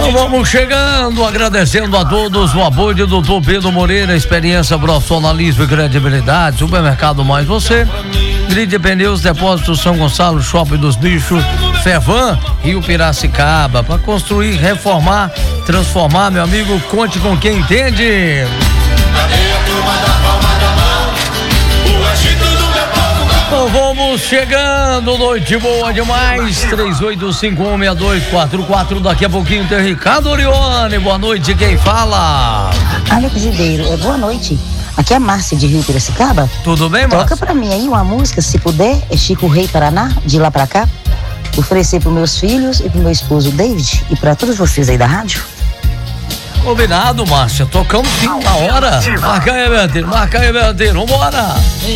Então vamos chegando, agradecendo a todos o apoio do Doutor Pedro Moreira, experiência, profissionalismo e credibilidade. Supermercado Mais Você, Grid Pneus, Depósito São Gonçalo, Shopping dos Bichos, Fervan, Rio Piracicaba. Para construir, reformar, transformar, meu amigo, conte com quem entende. Então vamos chegando, noite boa demais, 38516244, daqui a pouquinho tem Ricardo Orione, boa noite, quem fala? Alex Ribeiro, boa noite, aqui é a Márcia de Rio Piracicaba. Tudo bem, Márcia? Toca pra mim aí uma música, se puder, é Chico Rei Paraná, de lá pra cá, oferecer pros meus filhos e pro meu esposo David e pra todos vocês aí da rádio. Combinado, Márcia, tocamos sim na hora. Marca aí, Berteiro, vambora.